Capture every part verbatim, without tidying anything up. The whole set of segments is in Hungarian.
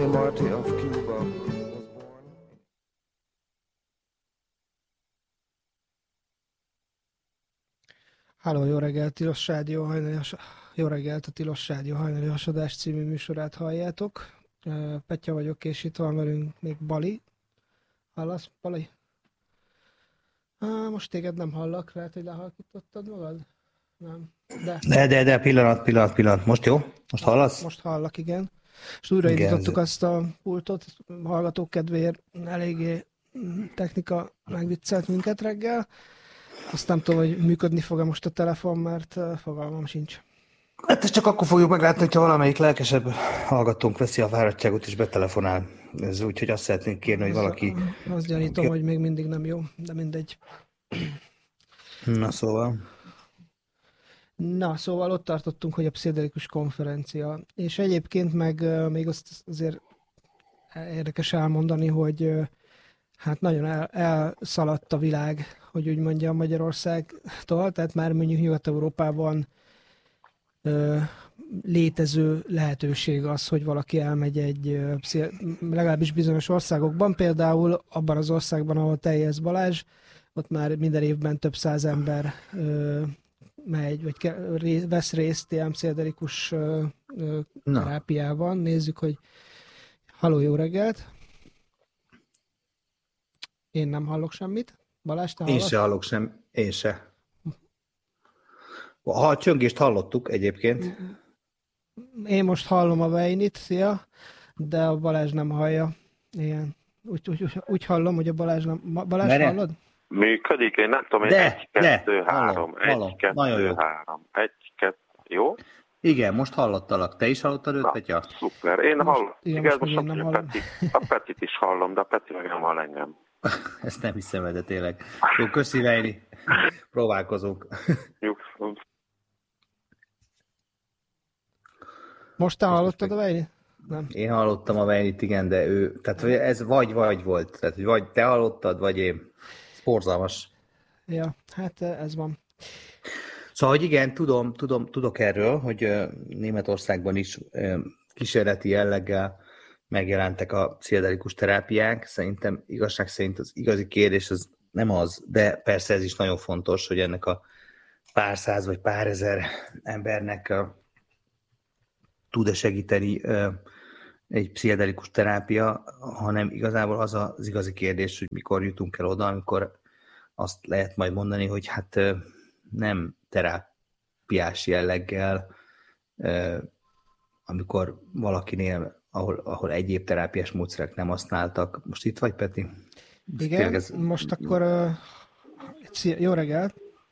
Jose Marti of Cuba was born. Háló, jó reggelt, Tilos Rádió hajnali has... Jó reggelt, a Tilos Rádió hajnali hasadás című műsorát halljátok. Petya vagyok, és itt van velünk még Bali. Hallasz, Bali? Most téged nem hallak, lehet, hogy lehalkítottad magad? Nem. De, de, de, de pillanat, pillanat, pillanat. Most jó? Most hallasz? Most hallak, igen. És újraindítottuk azt a pultot, hallgatók kedvéért eléggé technika megviccelt minket reggel. Azt nem tudom, hogy működni fog-e most a telefon, mert fogalmam sincs. Hát ezt csak akkor fogjuk meglátni, hogyha valamelyik lelkesebb hallgatónk veszi a fáradtságot és betelefonál. Ez úgy, hogy azt szeretnénk kérni, hogy valaki... Azt gyanítom, hogy még mindig nem jó, de mindegy. Na szóval... Na, szóval ott tartottunk, hogy a pszichedelikus konferencia. És egyébként meg még azt azért érdekes elmondani, hogy hát nagyon el, elszaladt a világ, hogy úgy mondjam, Magyarországtól, tehát már mondjuk Nyugat-Európában ö, létező lehetőség az, hogy valaki elmegy egy, legalábbis bizonyos országokban, például abban az országban, ahol te élsz, Balázs, ott már minden évben több száz ember ö, megy, vagy ke, ré, vesz részt ilyen pszichedelikus terápiában. Nézzük, hogy halló, jó reggelt! Én nem hallok semmit. Balázs, te hallasz? Én se hallok sem, én se. Ha a csöngést hallottuk egyébként. Én most hallom a Vejnit, szia, de a Balázs nem hallja. Igen. Úgy, úgy, úgy hallom, hogy a Balázs nem... Balázs, Mere? Hallod? Működik, én nem tudom, én de, egy, kettő, de, három, hallom, egy, kettő, három, egy, kettő, jó? Igen, most hallottalak. Te is hallottad őt, Petya? Szuper, én hallom. Igen, igen, most, most most a, Peti, a Petit is hallom, de a Peti meg nem hall engem. Ezt nem hiszem, de tényleg. Jó, köszi, Vejni. Próbálkozunk. Most te hallottad a Vejnit? Nem. Én hallottam a Vejnit, igen, de ő, tehát ez vagy-vagy volt. Tehát vagy te hallottad, vagy én. Ez borzalmas. Ja, hát ez van. Szóval, hogy igen, tudom, tudom, tudok erről, hogy Németországban is kísérleti jelleggel megjelentek a pszichedelikus terápiák. Szerintem igazság szerint az igazi kérdés az nem az, de persze ez is nagyon fontos, hogy ennek a pár száz vagy pár ezer embernek tud-e segíteni egy pszichedelikus terápia, hanem igazából az az igazi kérdés, hogy mikor jutunk el oda, amikor azt lehet majd mondani, hogy hát nem terápiás jelleggel, amikor valakinél, ahol, ahol egyéb terápiás módszerek nem használtak. Most itt vagy, Peti? Igen, ez... most akkor uh, szia, jó reggelt!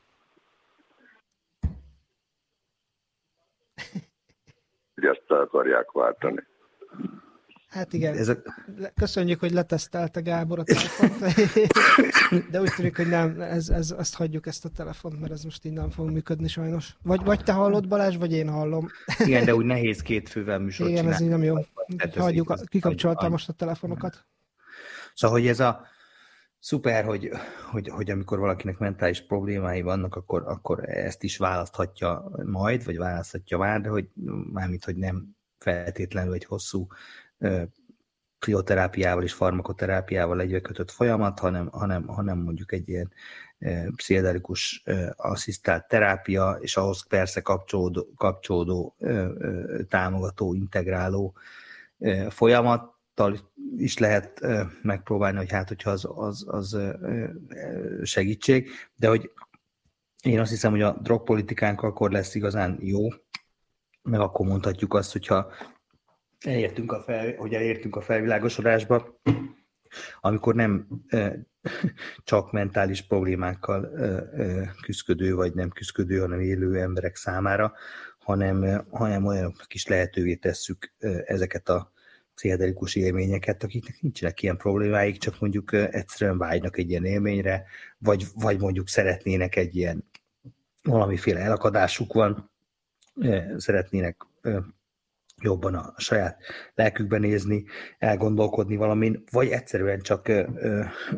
Hogy ezt el akarják váltani. Hát igen, Ez a... köszönjük, hogy letesztelte Gábor a telefont, de úgy tűnik, hogy nem, ez, ez, ezt hagyjuk, ezt a telefont, mert ez most így nem fog működni sajnos. Vagy, vagy te hallod, Balázs, vagy én hallom. Igen, de úgy nehéz két fővel műsort igen, csinálni. Ez így nem jó. Hagyjuk, a, kikapcsoltam most a telefonokat. Szóval, hogy ez a szuper, hogy, hogy, hogy amikor valakinek mentális problémái vannak, akkor, akkor ezt is választhatja majd, vagy választhatja már, de hogy mármint, hogy nem feltétlenül egy hosszú pszichoterápiával és farmakoterápiával egybekötött folyamat, hanem, hanem, hanem mondjuk egy ilyen pszichedelikus asszisztált terápia, és ahhoz persze kapcsolódó, kapcsolódó támogató, integráló folyamattal is lehet megpróbálni, hogy hát, hogyha az, az, az segítség, de hogy én azt hiszem, hogy a drogpolitikánk akkor lesz igazán jó, meg akkor mondhatjuk azt, hogyha elértünk a fel, hogy elértünk a felvilágosodásba, amikor nem e, csak mentális problémákkal e, e, küszködő, vagy nem küszködő, hanem élő emberek számára, hanem, e, hanem olyanoknak is lehetővé tesszük e, ezeket a pszichedelikus élményeket, akiknek nincsenek ilyen problémáik, csak mondjuk e, egyszerűen vágynak egy ilyen élményre, vagy, vagy mondjuk szeretnének egy ilyen valamiféle elakadásuk van, e, szeretnének e, jobban a saját lelkükben nézni, elgondolkodni valamin, vagy egyszerűen csak ö, ö,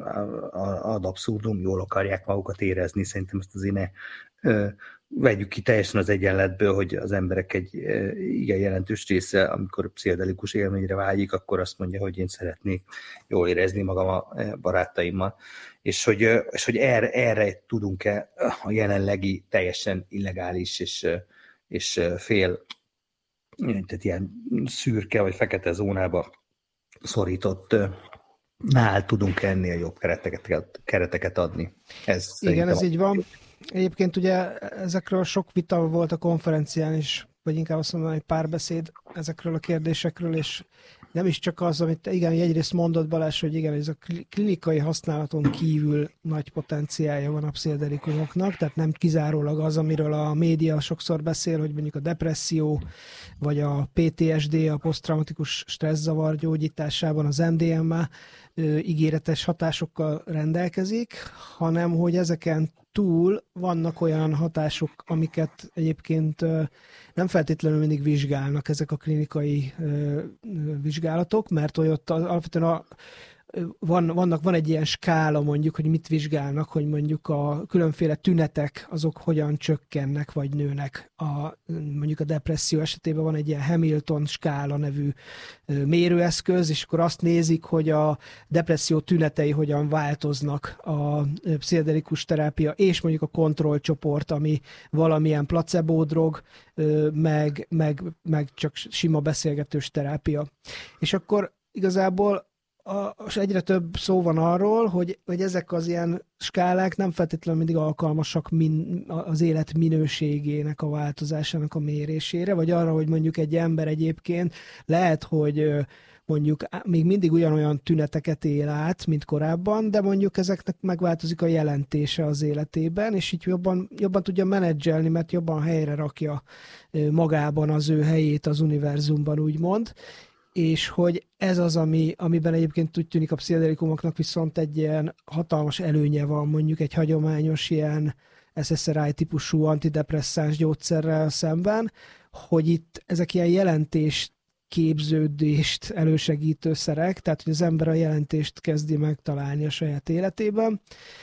ad abszurdum, jól akarják magukat érezni. Szerintem ezt azért ne ö, vegyük ki teljesen az egyenletből, hogy az emberek egy ö, igen jelentős része, amikor pszichedelikus élményre vágyik, akkor azt mondja, hogy én szeretnék jól érezni magam a barátaimmal. És hogy, ö, és hogy erre, erre tudunk-e a jelenlegi teljesen illegális és, és fél tehát ilyen szürke vagy fekete zónába szorított nál tudunk ennél jobb kereteket, kereteket adni. Ez igen, ez így van. Egyébként ugye ezekről sok vita volt a konferencián is, vagy inkább azt mondom, hogy párbeszéd ezekről a kérdésekről, és nem is csak az, amit igen, egyrészt mondott Balázs, hogy igen, ez a klinikai használaton kívül nagy potenciálja van a pszichedelikumoknak, tehát nem kizárólag az, amiről a média sokszor beszél, hogy mondjuk a depresszió, vagy a pé té es dé, a poszttraumatikus stresszavar gyógyításában az em dé em á ígéretes hatásokkal rendelkezik, hanem hogy ezeken túl vannak olyan hatások, amiket egyébként nem feltétlenül mindig vizsgálnak ezek a klinikai vizsgálatok, mert hogy ott alapvetően a, van, vannak, van egy ilyen skála mondjuk, hogy mit vizsgálnak, hogy mondjuk a különféle tünetek azok hogyan csökkennek vagy nőnek. A, mondjuk a depresszió esetében van egy ilyen Hamilton skála nevű mérőeszköz, és akkor azt nézik, hogy a depresszió tünetei hogyan változnak a pszichedelikus terápia, és mondjuk a kontrollcsoport, ami valamilyen placebo drog, meg, meg, meg csak sima beszélgetős terápia. És akkor igazából és egyre több szó van arról, hogy, hogy ezek az ilyen skálák nem feltétlenül mindig alkalmasak min, az élet minőségének a változásának a mérésére, vagy arra, hogy mondjuk egy ember egyébként lehet, hogy mondjuk még mindig ugyanolyan tüneteket él át, mint korábban, de mondjuk ezeknek megváltozik a jelentése az életében, és így jobban, jobban tudja menedzselni, mert jobban helyre rakja magában az ő helyét az univerzumban, úgymond. És hogy ez az, ami, amiben egyébként úgy tűnik a pszichedelikumoknak viszont egy ilyen hatalmas előnye van, mondjuk egy hagyományos ilyen es es er i-típusú antidepresszáns gyógyszerrel szemben, hogy itt ezek ilyen jelentést képződést elősegítő szerek, tehát hogy az ember a jelentést kezdi megtalálni a saját életében,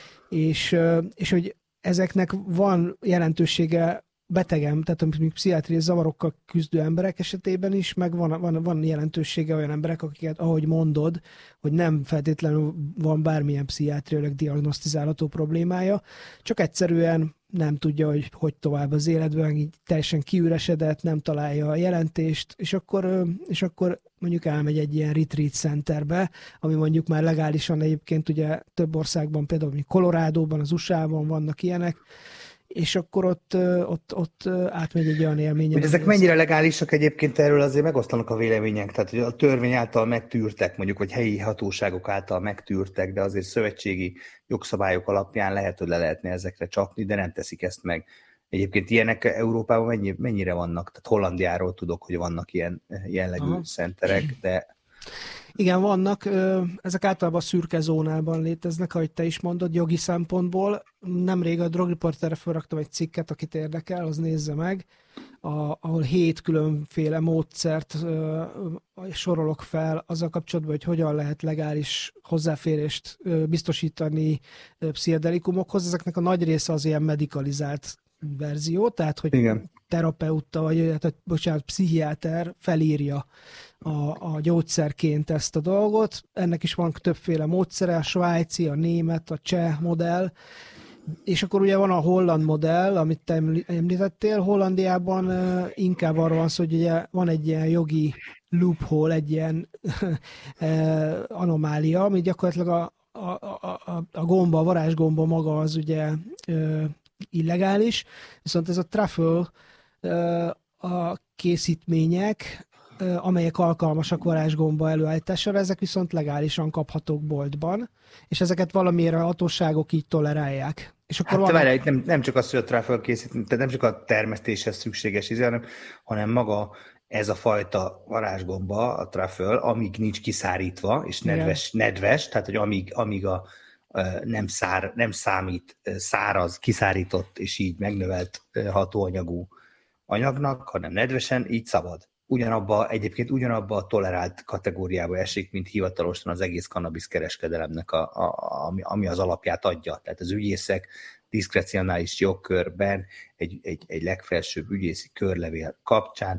és, és hogy ezeknek van jelentősége betegem, tehát mondjuk pszichiátriai zavarokkal küzdő emberek esetében is, meg van, van, van jelentősége olyan emberek, akiket, ahogy mondod, hogy nem feltétlenül van bármilyen pszichiátriailag diagnosztizálható problémája, csak egyszerűen nem tudja, hogy hogy tovább az életben, így teljesen kiüresedett, nem találja a jelentést, és akkor, és akkor mondjuk elmegy egy ilyen retreat centerbe, ami mondjuk már legálisan egyébként ugye több országban, például Colorado-ban, az u es á-ban vannak ilyenek, és akkor ott, ott, ott átmegy egy olyan élményen. Hogy ezek mennyire legálisak egyébként, erről azért megosztanak a vélemények, tehát hogy a törvény által megtűrtek, mondjuk, vagy helyi hatóságok által megtűrtek, de azért szövetségi jogszabályok alapján lehet, hogy le lehetne ezekre csapni, de nem teszik ezt meg. Egyébként ilyenek Európában mennyi, mennyire vannak? Tehát Hollandiáról tudok, hogy vannak ilyen jellegű Aha. centerek, de... Igen, vannak. Ezek általában a szürke zónában léteznek, ahogy te is mondod, jogi szempontból. Nemrég a Drug Reporterre felraktam egy cikket, akit érdekel, az nézze meg, a, ahol hét különféle módszert uh, sorolok fel azzal kapcsolatban, hogy hogyan lehet legális hozzáférést uh, biztosítani uh, pszichedelikumokhoz. Ezeknek a nagy része az ilyen medikalizált verzió, tehát hogy Igen. terapeuta, vagy hát, bocsánat, pszichiáter felírja a, a gyógyszerként ezt a dolgot. Ennek is van többféle módszere, a svájci, a német, a cseh modell, és akkor ugye van a holland modell, amit te említettél. Hollandiában uh, inkább arról van szó, hogy ugye van egy ilyen jogi loophole, egy ilyen uh, anomália, ami gyakorlatilag a, a, a, a gomba, a varázsgomba maga az ugye uh, illegális, viszont ez a truffle uh, a készítmények, amelyek alkalmasak varázsgomba előállítására, ezek viszont legálisan kaphatók boltban, és ezeket valamiért a hatóságok így tolerálják. És akkor hát vannak... várjál, nem, nem csak az, hogy a truffle készítmény, tehát nem csak a termesztéshez szükséges, hanem, hanem maga ez a fajta varázsgomba, a truffle, amíg nincs kiszárítva, és nedves, nedves tehát hogy amíg, amíg a, nem, szár, nem számít száraz, kiszárított, és így megnövelt hatóanyagú anyagnak, hanem nedvesen, így szabad. ugyanabba, egyébként ugyanabba a tolerált kategóriába esik, mint hivatalosan az egész kannabisz kereskedelemnek, a, a, ami, ami az alapját adja. Tehát az ügyészek diszkrecionális jogkörben egy, egy, egy legfelsőbb ügyészi körlevél kapcsán.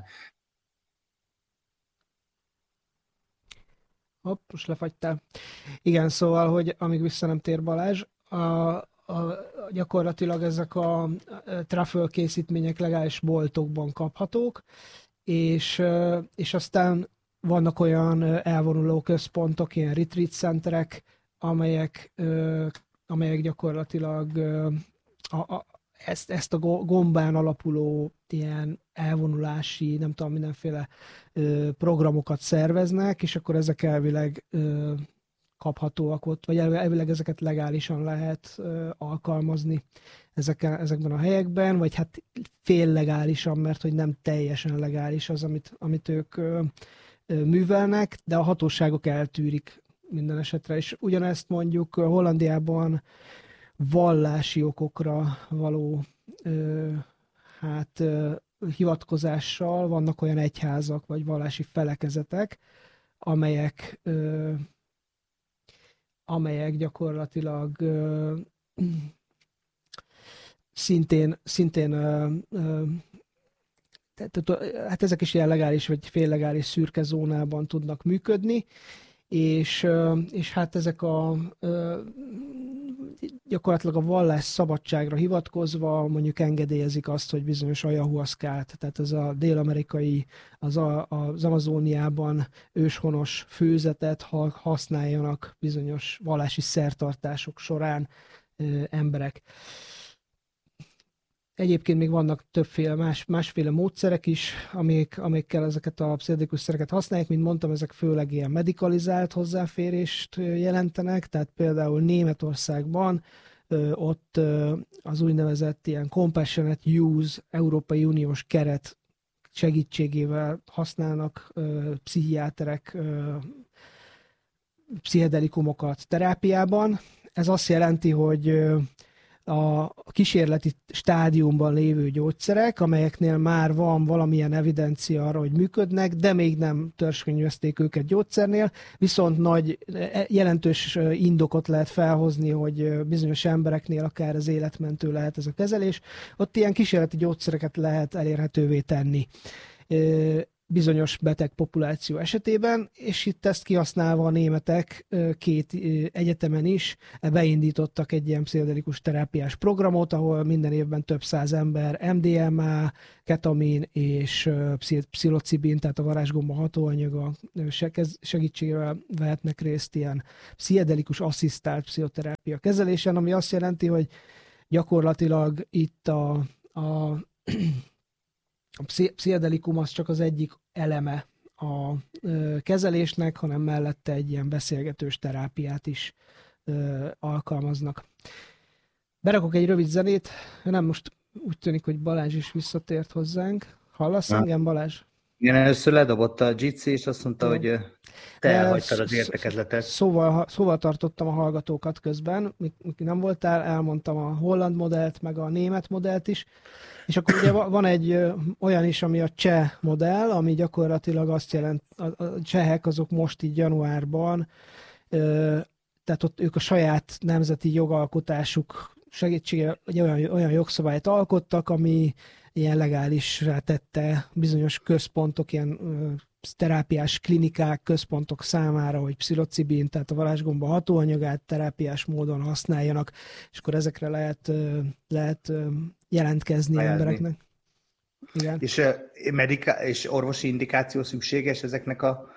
Hopp, most lefagytál. Igen, szóval, hogy amíg vissza nem tér Balázs, a, a, gyakorlatilag ezek a truffle készítmények legális boltokban kaphatók, és, és aztán vannak olyan elvonuló központok, ilyen retreat centerek, amelyek, amelyek gyakorlatilag a, a, ezt, ezt a gombán alapuló ilyen elvonulási, nem tudom, mindenféle ö, programokat szerveznek, és akkor ezek elvileg ö, kaphatóak ott, vagy elvileg ezeket legálisan lehet ö, alkalmazni ezeken, ezekben a helyekben, vagy hát fél legálisan, mert hogy nem teljesen legális az, amit, amit ők ö, ö, művelnek, de a hatóságok eltűrik minden esetre, és ugyanezt mondjuk Hollandiában vallási okokra való ö, hát ö, hivatkozással vannak olyan egyházak vagy vallási felekezetek, amelyek ö, amelyek gyakorlatilag ö, szintén szintén ö, ö, tehát, hát ezek is ilyen legális vagy féllegális szürke zónában tudnak működni, és, és hát ezek a gyakorlatilag a vallás szabadságra hivatkozva mondjuk engedélyezik azt, hogy bizonyos ayahuaszkát, tehát ez a dél-amerikai, az, a, az Amazóniában őshonos főzetet használjanak bizonyos vallási szertartások során ö, emberek. Egyébként még vannak többféle más, másféle módszerek is, amik, amikkel ezeket a pszichedelikus szereket használják. Mint mondtam, ezek főleg ilyen medikalizált hozzáférést jelentenek, tehát például Németországban ott az úgynevezett ilyen compassionate use Európai Uniós keret segítségével használnak pszichiáterek pszichedelikumokat terápiában. Ez azt jelenti, hogy a kísérleti stádiumban lévő gyógyszerek, amelyeknél már van valamilyen evidencia arra, hogy működnek, de még nem törzskönyvezték őket gyógyszernél, viszont nagy jelentős indokot lehet felhozni, hogy bizonyos embereknél akár az életmentő lehet ez a kezelés. Ott ilyen kísérleti gyógyszereket lehet elérhetővé tenni bizonyos beteg populáció esetében, és itt ezt kihasználva a németek két egyetemen is beindítottak egy ilyen pszichedelikus terápiás programot, ahol minden évben több száz ember em dé em á, ketamin és pszilocibin, tehát a varázsgomba hatóanyaga segítségével vehetnek részt ilyen pszichedelikus asszisztált pszichoterápia kezelésen, ami azt jelenti, hogy gyakorlatilag itt a, a A pszichedelikum az csak az egyik eleme a ö, kezelésnek, hanem mellette egy ilyen beszélgetős terápiát is ö, alkalmaznak. Berakok egy rövid zenét, nem most úgy tűnik, hogy Balázs is visszatért hozzánk. Hallasz Na. engem, Balázs? Igen, először ledobott a Jitsi, és azt mondta, hogy te elhagytad az értekezletet. Szóval, szóval tartottam a hallgatókat közben, míg nem voltál, elmondtam a holland modellt, meg a német modellt is, és akkor ugye van egy olyan is, ami a cseh modell, ami gyakorlatilag azt jelent, a csehek azok most így januárban, tehát ott ők a saját nemzeti jogalkotásuk segítségével olyan, olyan jogszabályt alkottak, ami ilyen legálisra tette bizonyos központok, ilyen terápiás klinikák, központok számára, hogy pszilocibin, tehát a varázsgomba hatóanyagát terápiás módon használjanak, és akkor ezekre lehet, lehet jelentkezni Helyezni. embereknek. Igen. És, medika- és orvosi indikáció szükséges ezeknek a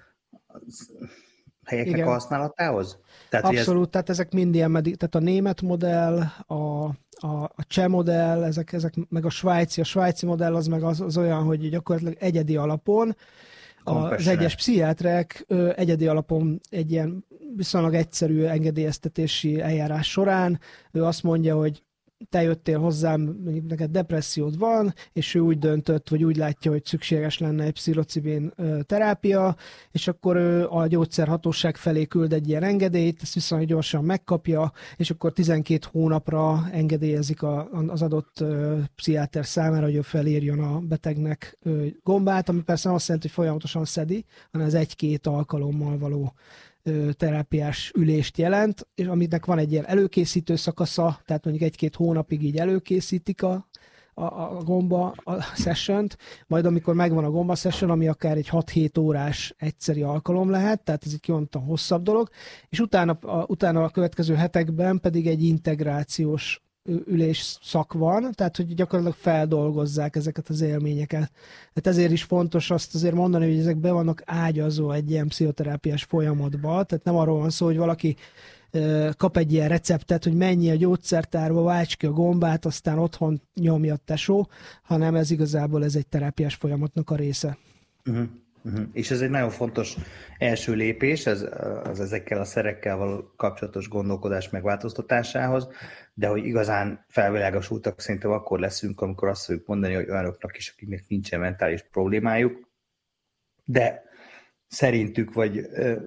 helyeknek Igen. a használatához? Tehát, Abszolút, ez... tehát ezek mind ilyen, medik- tehát a német modell, a, a, a cseh modell, ezek, ezek, meg a svájci, a svájci modell az meg az, az olyan, hogy gyakorlatilag egyedi alapon az egyes pszichiátrek ö, egyedi alapon egy ilyen viszonylag egyszerű engedélyeztetési eljárás során ő azt mondja, hogy te jöttél hozzám, mondjuk neked depressziód van, és ő úgy döntött, vagy úgy látja, hogy szükséges lenne egy pszilocibin terápia, és akkor ő a gyógyszerhatóság felé küld egy ilyen engedélyt, ezt viszonylag gyorsan megkapja, és akkor tizenkét hónapra engedélyezik a, az adott pszichiáter számára, hogy ő felírjon a betegnek gombát, ami persze nem azt jelenti, hogy folyamatosan szedi, hanem ez egy-két alkalommal való terápiás ülést jelent, és aminek van egy ilyen előkészítő szakasza, tehát mondjuk egy-két hónapig így előkészítik a, a, a gomba a sessiont, majd amikor megvan a gomba session, ami akár egy hat-hét órás egyszeri alkalom lehet, tehát ez egy kimondottan hosszabb dolog, és utána a, utána a következő hetekben pedig egy integrációs ülés szak van, tehát hogy gyakorlatilag feldolgozzák ezeket az élményeket. Tehát ezért is fontos azt azért mondani, hogy ezek be vannak ágyazva egy ilyen pszichoterápiás folyamatba, tehát nem arról van szó, hogy valaki kap egy ilyen receptet, hogy menj a gyógyszertárba, válts ki a gombát, aztán otthon nyomja a tesó, hanem ez igazából ez egy terápiás folyamatnak a része. Uh-huh. Uh-huh. És ez egy nagyon fontos első lépés, ez, az ezekkel a szerekkel való kapcsolatos gondolkodás megváltoztatásához, de hogy igazán felvilágosultak szerintem akkor leszünk, amikor azt fogjuk mondani, hogy olyanoknak is, akiknek nincsen mentális problémájuk, de szerintük, vagy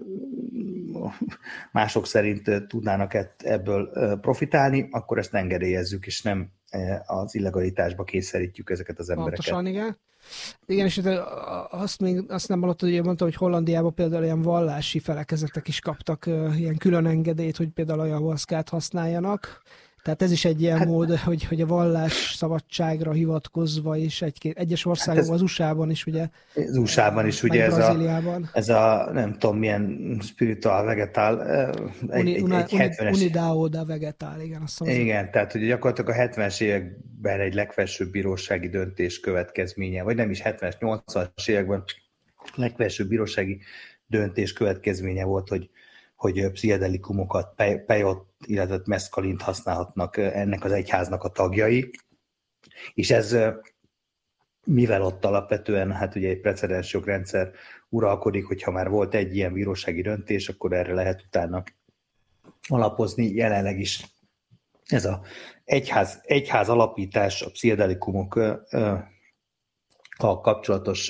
mások szerint tudnának ebből profitálni, akkor ezt engedélyezzük, és nem az illegalitásba kényszerítjük ezeket az embereket. Pontosan, igen. Igen, és azt, még, azt nem hallottad, hogy mondta, hogy Hollandiában például ilyen vallási felekezetek is kaptak uh, ilyen külön engedélyt, hogy például ayahuaszkát használjanak. Tehát ez is egy ilyen hát, mód, hogy, hogy a vallás szabadságra hivatkozva is egy, egyes országokban, hát az u es á-ban is, ugye. Az u es á-ban is, ugye ez a, ez a, nem tudom, milyen spiritual vegetal, egy, Uni, egy, una, egy hetvenes... Unidao da vegetal, igen. Azt igen, tehát hogy gyakorlatilag a hetvenes években egy legfelsőbb bírósági döntés következménye, vagy nem is hetvenes, nyolcvanas években legfelsőbb bírósági döntés következménye volt, hogy hogy pszichedelikumokat, pejot, illetve meszkalint használhatnak ennek az egyháznak a tagjai. És ez, mivel ott alapvetően, hát ugye egy precedens jogrendszer uralkodik, hogyha már volt egy ilyen bírósági döntés, akkor erre lehet utána alapozni. Jelenleg is ez az egyház, egyház alapítás, a pszichedelikumokkal kapcsolatos,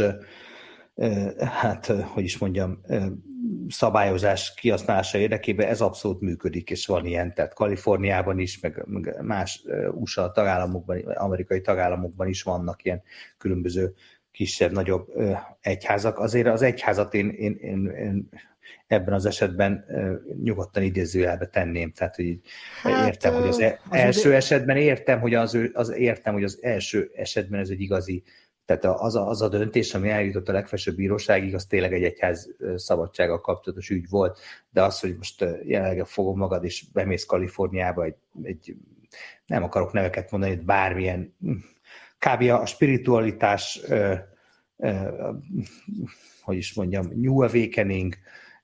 hát, hogy is mondjam, szabályozás kihasználása érdekében ez abszolút működik, és van ilyen, tehát Kaliforniában is, meg más u es á tagállamokban, amerikai tagállamokban is vannak ilyen különböző kisebb, nagyobb egyházak. Azért az egyházat én, én, én, én ebben az esetben nyugodtan idézőjelbe tenném, tehát hogy hát, értem, hogy az, az első ugye... esetben értem, hogy az, az, értem, hogy az első esetben ez egy igazi, tehát az a, az a döntés, ami eljutott a legfelsőbb bíróságig, az tényleg egy egyház szabadsággal kapcsolatos ügy volt, de az, hogy most jelenleg fogom magad, és bemész Kaliforniába, egy, egy, nem akarok neveket mondani, bármilyen, kb. A spiritualitás, ö, ö, hogy is mondjam, New Awakening,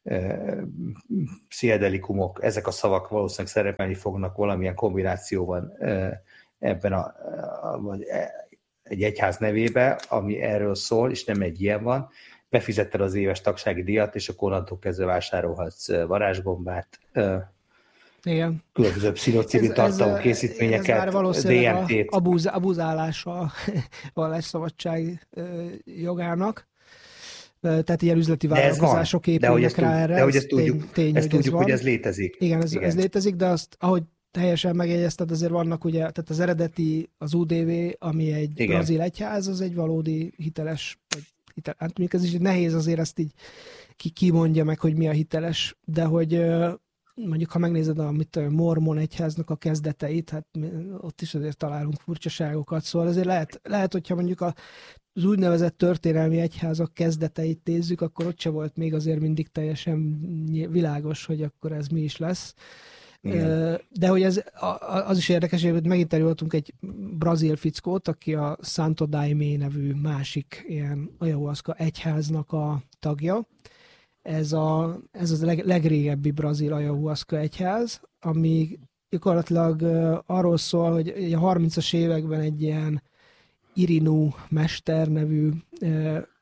pszichedelikumok, ezek a szavak valószínűleg szerepelni fognak valamilyen kombinációban ebben a, a vagy egy egyház nevébe, ami erről szól, és nem egy ilyen van. Befizetted az éves tagsági díjat, és akkor onnantól kezdve vásárolhatsz varázsgombát, igen. Különböző pszilocibin tartalmú készítményeket, dé em té-t. Abuz, abuzálás a vallásszabadság jogának. Tehát ilyen üzleti vállalkozások épülnek rá erre. De hogy ezt tudjuk, tény, tény, ezt hogy, tudjuk ez hogy ez létezik. Igen, ez, Igen. ez létezik, de azt, ahogy teljesen megjegyezted, azért vannak ugye, tehát az eredeti, az u dé vé, ami egy Igen. brazil egyház, az egy valódi hiteles, vagy hitel, hát mondjuk ez is nehéz azért ezt így ki, ki mondja meg, hogy mi a hiteles, de hogy mondjuk, ha megnézed a mit, mormon egyháznak a kezdeteit, hát ott is azért találunk furcsaságokat, szóval azért lehet, lehet hogyha mondjuk a az úgynevezett történelmi egyházak kezdeteit nézzük, akkor ott se volt még azért mindig teljesen világos, hogy akkor ez mi is lesz. Igen. De hogy ez az is érdekes, hogy megint előadtunk egy brazil fickót, aki a Santo Daime nevű másik ilyen ayahuasca egyháznak a tagja. Ez, a, ez az a leg, legrégebbi brazil ayahuasca egyház, ami gyakorlatilag arról szól, hogy a harmincas években egy ilyen Irinu Mester nevű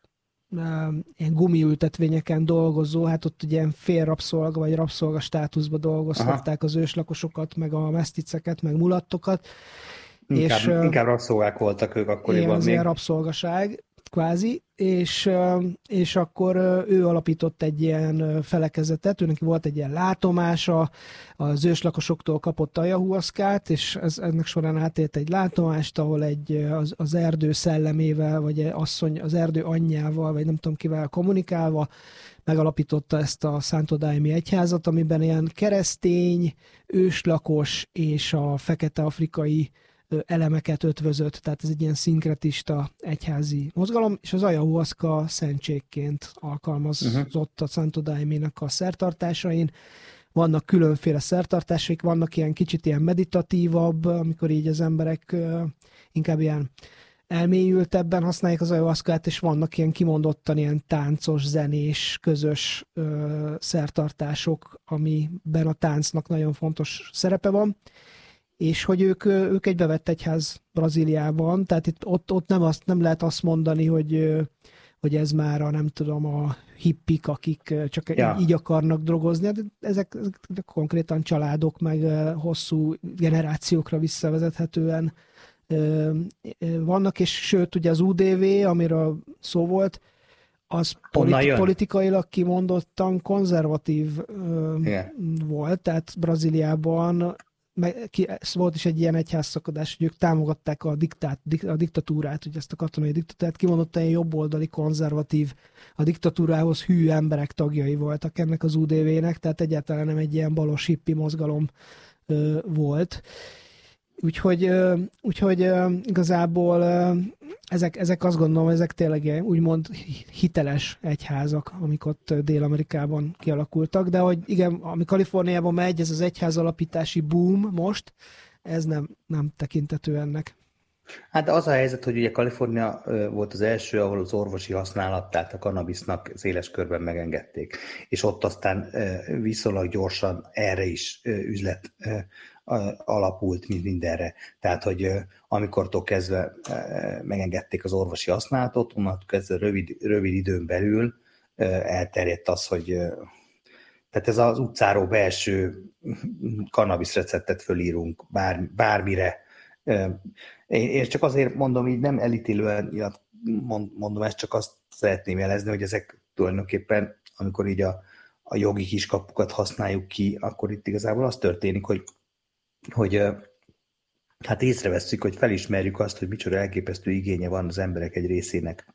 ilyen gumiültetvényeken dolgozó, hát ott ugye ilyen fél rabszolga vagy rabszolga státuszba dolgoztatták Aha. az őslakosokat, meg a meszticeket, meg mulattokat. Inkább, és, inkább rabszolgák voltak ők akkoriban. Igen, az még. ilyen rabszolgaság, kvázi, és, és akkor ő alapított egy ilyen felekezetet, őnek volt egy ilyen látomása, az őslakosoktól kapott ayahuaszkát, és ez, ennek során átélt egy látomást, ahol egy, az, az erdő szellemével, vagy asszony, az erdő anyjával, vagy nem tudom kivel kommunikálva, megalapította ezt a Santo Daime egyházat, amiben ilyen keresztény, őslakos és a fekete afrikai elemeket ötvözött, tehát ez egy ilyen szinkretista egyházi mozgalom, és az ayahuaszka szentségként alkalmazott uh-huh. a Santo Daime-nek a szertartásain. Vannak különféle szertartásaik, vannak ilyen kicsit ilyen meditatívabb, amikor így az emberek inkább ilyen elmélyültebben használják az ayahuaszkát, és vannak ilyen kimondottan ilyen táncos, zenés, közös ö, szertartások, amiben a táncnak nagyon fontos szerepe van. És hogy ők, ők egy bevett egyház Brazíliában, tehát itt ott, ott nem, azt, nem lehet azt mondani, hogy, hogy ez már a, nem tudom, a hippik, akik csak ja. így, így akarnak drogozni, de ezek, ezek konkrétan családok, meg hosszú generációkra visszavezethetően vannak, és sőt, ugye az u dé vé, amiről szó volt, az politi- politikailag kimondottan konzervatív Igen. volt, tehát Brazíliában volt is egy ilyen egyházszakadás, hogy ők támogatták a, diktát, a diktatúrát, ugye ezt a katonai diktatúrát, kimondottan ilyen jobboldali, konzervatív, a diktatúrához hű emberek tagjai voltak ennek az u dé vé-nek, tehát egyáltalán nem egy ilyen balos hippi mozgalom ö, volt. Úgyhogy, úgyhogy igazából ezek, ezek azt gondolom, ezek tényleg úgymond hiteles egyházak, amik ott Dél-Amerikában kialakultak, de hogy igen, ami Kaliforniában megy, ez az egyház alapítási boom most, ez nem, nem tekintető ennek. Hát az a helyzet, hogy ugye Kalifornia volt az első, ahol az orvosi használatát a kannabisznak széles körben megengedték, és ott aztán viszonylag gyorsan erre is üzlet alapult, mint mindenre. Tehát, hogy amikortól kezdve megengedték az orvosi használatot, onnantól kezdve rövid, rövid időn belül elterjedt az, hogy tehát ez az utcáról belső kannabisz receptet fölírunk bár, bármire. Én csak azért mondom, így nem elítélően mondom, ezt csak azt szeretném jelezni, hogy ezek tulajdonképpen, amikor így a, a jogi kiskapukat használjuk ki, akkor itt igazából az történik, hogy hogy hát észrevesszük, hogy felismerjük azt, hogy micsoda elképesztő igénye van az emberek egy részének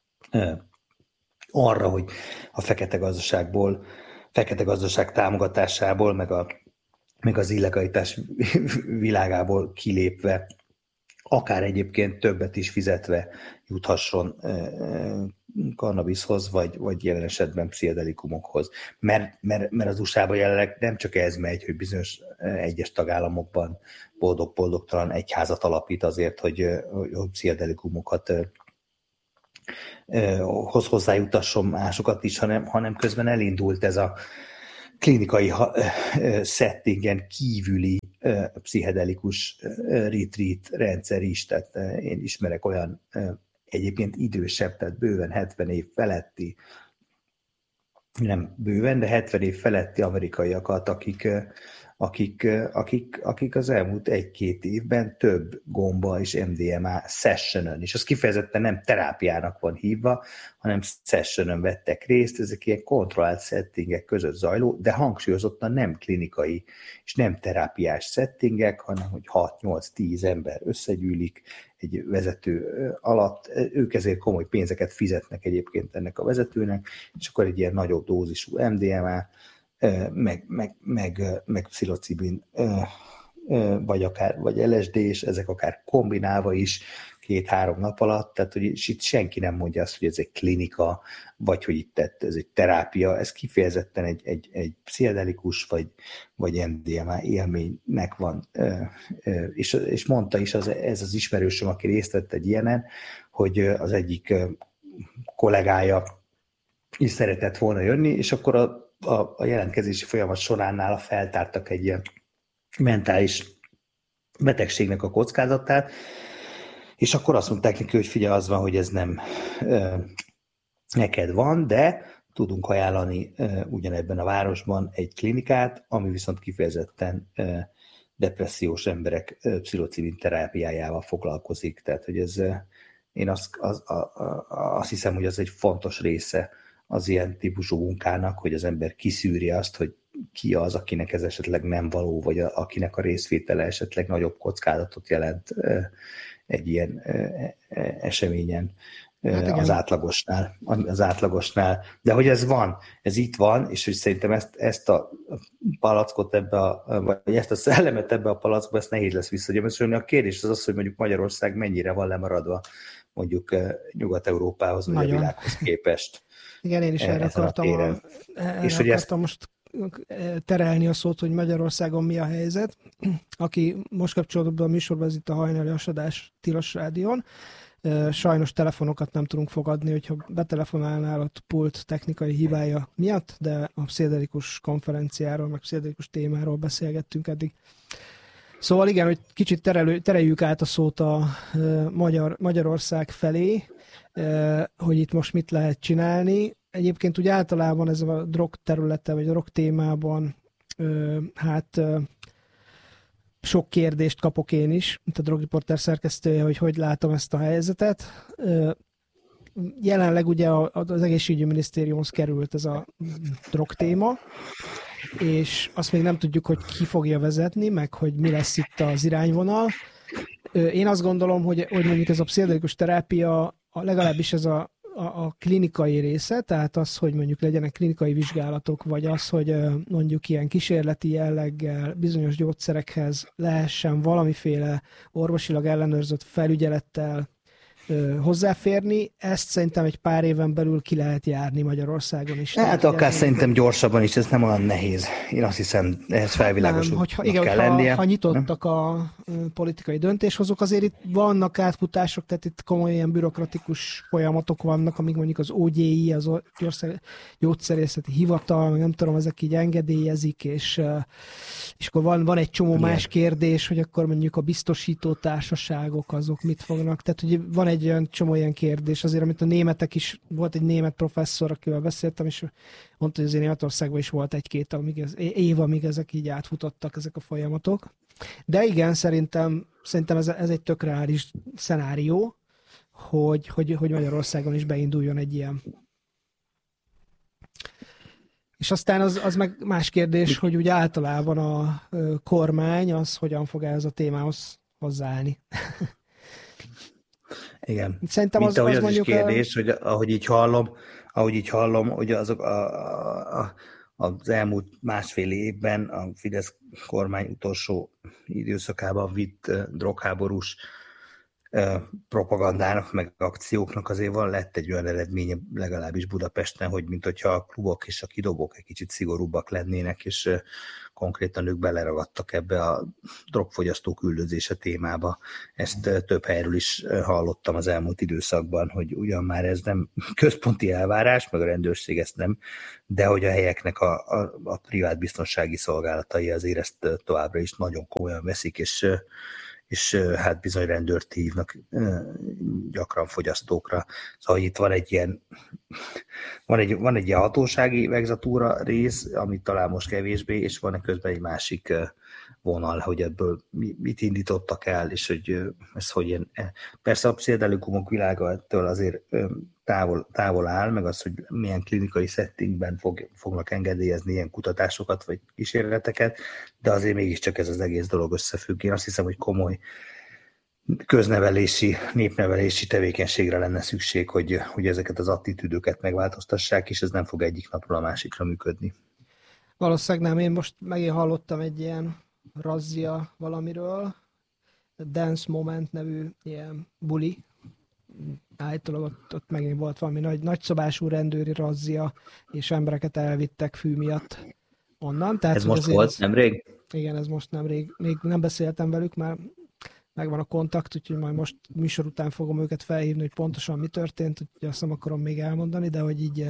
arra, hogy a fekete gazdaságból, fekete gazdaság támogatásából, meg, a, meg az illegalitás világából kilépve, akár egyébként többet is fizetve juthasson kannabiszhoz, vagy, vagy jelen esetben pszichedelikumokhoz. Mert, mert, mert az u es á-ban jelenleg nem csak ez megy, hogy bizonyos egyes tagállamokban boldog-boldogtalan egyházat alapít azért, hogy, hogy pszichedelikumokat hoz hozzájutasson másokat is, hanem, hanem közben elindult ez a klinikai settingen kívüli pszichedelikus retreat rendszer is. Tehát én ismerek olyan egyébként idősebb, tehát bőven hetven év feletti, nem bőven, de hetven év feletti amerikaiakat, akik, akik, akik, akik az elmúlt egy-két évben több gomba és em dé em á sessionon, és az kifejezetten nem terápiának van hívva, hanem sessionon vettek részt, ezek ilyen kontrollált settingek között zajló, de hangsúlyozottan nem klinikai és nem terápiás settingek, hanem hogy hat-nyolc-tíz ember összegyűlik egy vezető alatt, ők ezért komoly pénzeket fizetnek egyébként ennek a vezetőnek, és akkor egy ilyen nagyobb dózisú em dé em á, meg, meg, meg, meg pszilocibin, vagy akár vagy el es dé, és ezek akár kombinálva is két-három nap alatt, tehát hogy itt senki nem mondja azt, hogy ez egy klinika, vagy hogy itt ez egy terápia, ez kifejezetten egy, egy, egy pszichedelikus, vagy, vagy em dé em á élménynek van. És, és mondta is az, ez az ismerősöm, aki részt vett egy ilyenen, hogy az egyik kollégája is szeretett volna jönni, és akkor a A, a jelentkezési folyamat során nála feltártak egy ilyen mentális betegségnek a kockázatát, és akkor azt mondták neki, hogy figyelj, az van, hogy ez nem neked van, de tudunk ajánlani ugyanebben a városban egy klinikát, ami viszont kifejezetten depressziós emberek pszilocibin terápiájával foglalkozik. Tehát, hogy ez, én azt, az, a, a, azt hiszem, hogy az egy fontos része az ilyen típusú munkának, hogy az ember kiszűri azt, hogy ki az, akinek ez esetleg nem való, vagy a, akinek a részvétele esetleg nagyobb kockázatot jelent egy ilyen eseményen. Hát az átlagosnál, az átlagosnál. De hogy ez van, ez itt van, és hogy szerintem ezt, ezt a palackot ebbe a, vagy ezt a szellemet ebbe a palackba, ezt nehéz lesz visszagyömöszölni. A kérdés az az, hogy mondjuk Magyarország mennyire van lemaradva mondjuk Nyugat-Európához, vagy Nagyon. a világhoz képest. Igen, én is erre akartam, a, erre és akartam ezt... most terelni a szót, hogy Magyarországon mi a helyzet. Aki most kapcsolódott be a műsorba, ez itt a hajnali asadás Tilos Rádión. Sajnos telefonokat nem tudunk fogadni, hogyha betelefonálnál a pult technikai hibája miatt, de a pszichedelikus konferenciáról, meg pszichedelikus témáról beszélgettünk eddig. Szóval igen, hogy kicsit terelő, tereljük át a szót a Magyar, Magyarország felé, hogy itt most mit lehet csinálni. Egyébként úgy általában ez a drog területe, vagy a drog témában hát sok kérdést kapok én is, mint a Drogriporter szerkesztője, hogy hogy látom ezt a helyzetet. Jelenleg ugye az egészségügyi minisztériumhoz került ez a drog téma, és azt még nem tudjuk, hogy ki fogja vezetni, meg hogy mi lesz itt az irányvonal. Én azt gondolom, hogy, hogy mondjuk ez a pszichedelikus terápia, legalábbis ez a A, a klinikai része, tehát az, hogy mondjuk legyenek klinikai vizsgálatok, vagy az, hogy mondjuk ilyen kísérleti jelleggel bizonyos gyógyszerekhez lehessen valamiféle orvosilag ellenőrzött felügyelettel ö, hozzáférni, ezt szerintem egy pár éven belül ki lehet járni Magyarországon is. Hát tehát, akár ez szerintem nem... gyorsabban is, ez nem olyan nehéz. Én azt hiszem, ehhez felvilágosodnak kell igen, lennie. Ha, ha nyitottak nem? a politikai döntéshozók, azért itt vannak átfutások, tehát itt komoly ilyen bürokratikus folyamatok vannak, amik mondjuk az o gé i, az gyógyszerészeti hivatal, nem tudom, ezek így engedélyezik, és, és akkor van, van egy csomó igen. más kérdés, hogy akkor mondjuk a biztosító társaságok azok mit fognak, tehát hogy van egy olyan csomó ilyen kérdés, azért, amit a németek is, volt egy német professzor, akivel beszéltem, és mondta, hogy azért Németországban is volt egy-két amíg ez, év, amíg ezek így átfutottak, ezek a folyamatok. De igen, szerintem, szerintem ez, ez egy tök reális szenárió, hogy, hogy, hogy Magyarországon is beinduljon egy ilyen. És aztán az, az meg más kérdés, hogy úgy általában a kormány az hogyan fog ez a témához hozzáállni. Igen. Szerintem Mint az, ahogy az, az mondjuk is kérdés, a... hogy ahogy így hallom, ahogy így hallom, hogy azok a, a, az elmúlt másfél évben a Fidesz kormány utolsó időszakában vitt drogháborús propagandának, meg akcióknak azért van, lett egy olyan eredménye legalábbis Budapesten, hogy mint hogyha a klubok és a kidobók egy kicsit szigorúbbak lennének, és konkrétan ők beleragadtak ebbe a drogfogyasztók üldözése témába. Ezt több helyről is hallottam az elmúlt időszakban, hogy ugyan már ez nem központi elvárás, meg a rendőrség ezt nem, de hogy a helyeknek a, a, a privát biztonsági szolgálatai azért ezt továbbra is nagyon komolyan veszik, és és hát bizony rendőrt hívnak gyakran fogyasztókra. Szóval itt van egy ilyen, van egy, van egy ilyen hatósági vegzatúra rész, amit talán most kevésbé, és van közben egy másik vonal, hogy ebből mit indítottak el, és hogy ez hogy ilyen. Persze a pszichedelikumok világa ettől azért távol, távol áll, meg az, hogy milyen klinikai settingben fog, fognak engedélyezni ilyen kutatásokat, vagy kísérleteket, de azért mégiscsak ez az egész dolog összefügg. Én azt hiszem, hogy komoly köznevelési, népnevelési tevékenységre lenne szükség, hogy, hogy ezeket az attitűdöket megváltoztassák, és ez nem fog egyik napról a másikra működni. Valószínűleg nem. Én most megint hallottam egy ilyen razzia valamiről, Dance Moment nevű ilyen buli. Állítólag ott, ott megint volt valami nagy, nagyszabású rendőri razzia, és embereket elvittek fű miatt onnan. Tehát, ez most volt, ez, nemrég? Igen, ez most nemrég. Még nem beszéltem velük, már megvan a kontakt, úgyhogy majd most műsor után fogom őket felhívni, hogy pontosan mi történt, úgyhogy azt nem akarom még elmondani, de hogy így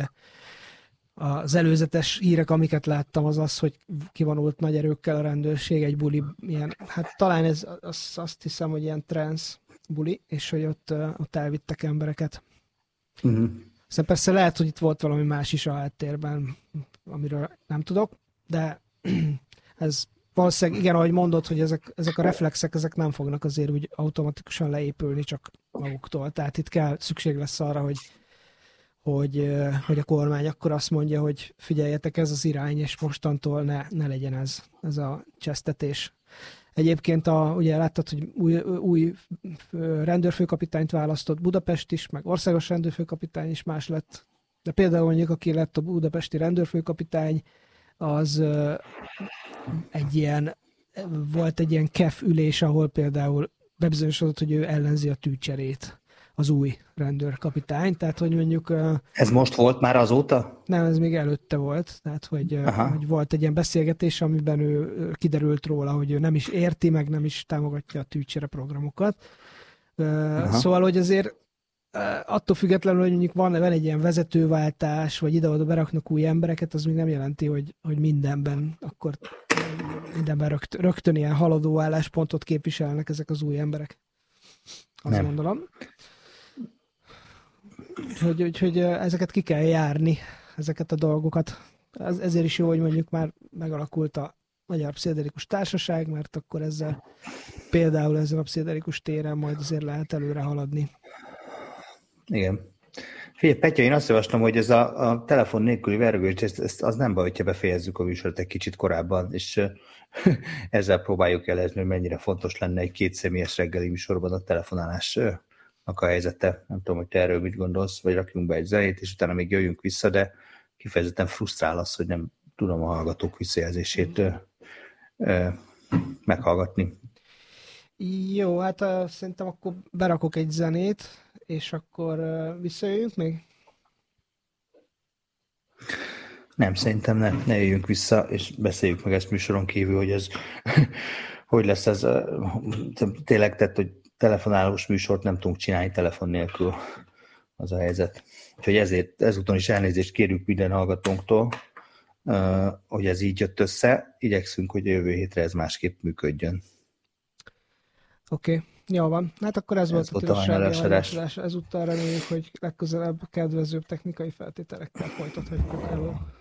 az előzetes hírek, amiket láttam, az az, hogy kivonult nagy erőkkel a rendőrség egy buli, ilyen, hát talán ez az, azt hiszem, hogy ilyen trans buli, és hogy ott, ott elvittek embereket. Uh-huh. Aztán persze lehet, hogy itt volt valami más is a háttérben, amiről nem tudok, de ez valószínűleg, igen, ahogy mondod, hogy ezek, ezek a reflexek, ezek nem fognak azért úgy automatikusan leépülni csak maguktól. Tehát itt kell, szükség lesz arra, hogy, hogy, hogy a kormány akkor azt mondja, hogy figyeljetek, ez az irány, és mostantól ne, ne legyen ez, ez a csesztetés. Egyébként a, ugye láttad, hogy új, új rendőrfőkapitányt választott Budapest is, meg országos rendőrfőkapitány is más lett. De például mondjuk, aki lett a budapesti rendőrfőkapitány, az egy ilyen, volt egy ilyen kef ülés, ahol például bebizonyosodott, hogy ő ellenzi a tűcserét, az új rendőrkapitány, tehát hogy mondjuk... Ez most volt már azóta? Nem, ez még előtte volt, tehát hogy, hogy volt egy ilyen beszélgetés, amiben ő kiderült róla, hogy ő nem is érti, meg nem is támogatja a tűcsere programokat. Aha. Szóval, hogy azért attól függetlenül, hogy mondjuk van, van egy ilyen vezetőváltás, vagy ide-oda beraknak új embereket, az még nem jelenti, hogy, hogy mindenben akkor mindenben rögt, rögtön ilyen haladó álláspontot képviselnek ezek az új emberek. Azt nem. Gondolom. Hogy, hogy, hogy ezeket ki kell járni, ezeket a dolgokat. Ez, ezért is jó, hogy mondjuk már megalakult a Magyar Pszichedelikus Társaság, mert akkor ezzel például ezen a pszichedelikus téren majd azért lehet előre haladni. Igen. Figyelj, Petya, én azt javaslom, hogy ez a, a telefon nélküli vergős, ezt, ezt, az nem baj, hogyha befejezzük a műsort egy kicsit korábban, és ezzel próbáljuk jelezni, hogy mennyire fontos lenne egy kétszemélyes reggeli műsorban a telefonálásnak a helyzete. Nem tudom, hogy te erről mit gondolsz, vagy rakjunk be egy zenét, és utána még jöjjünk vissza, de kifejezetten frusztrál az, hogy nem tudom a hallgatók visszajelzését ö, ö, meghallgatni. Jó, hát uh, szerintem akkor berakok egy zenét, és akkor uh, visszajöjjünk még? Nem, szerintem ne, ne jöjjünk vissza, és beszéljük meg ezt műsoron kívül, hogy ez hogy lesz ez tényleg, tehát, hogy telefonálós műsort nem tudunk csinálni telefon nélkül, az a helyzet. Úgyhogy ezért ezúton is elnézést kérjük minden hallgatónktól, hogy ez így jött össze. Igyekszünk, hogy jövő hétre ez másképp működjön. Oké, okay. Jó van. Hát akkor ez, ez volt a tűzsági. Ezúttal reméljük, hogy legközelebb kedvezőbb technikai feltételekkel folytathatjuk elő.